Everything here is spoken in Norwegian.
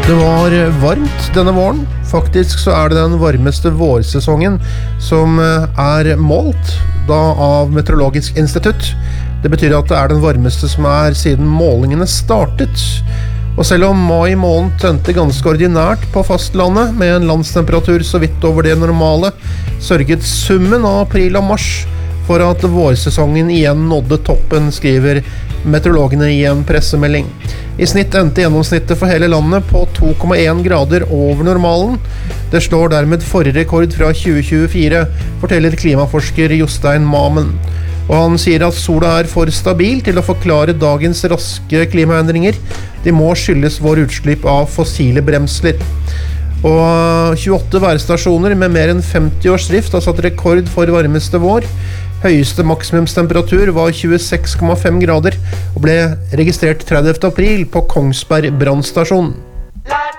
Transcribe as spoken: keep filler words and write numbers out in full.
Det var varmt denne våren. Faktisk så er det den varmeste vårsesongen som er målt da av Meteorologisk institutt. Det betyr at det er den varmeste som er siden målingene startet. Og selv om mai måned tente ganske ordinært på fastlandet med en landstemperatur så vidt over det normale, sørget summen av april og mars for at vårsesongen igjen nådde toppen, skriver meteorologene i en pressemelding. I snitt endte gjennomsnittet for hele landet på to komma en grader over normalen. Det slår dermed forrige rekord fra tjue tjuefire, forteller klimaforsker Jostein Mamen. Og han sier at sola er for stabil til å forklare dagens raske klimaendringer. De må skyldes vår utslipp av fossile bremsler. Og tjueåtte værstasjoner med mer enn femti års drift har satt rekord for varmeste vår. Høyeste maksimumstemperatur var tjueseks komma fem grader og ble registrert tredivte april på Kongsberg brannstasjon.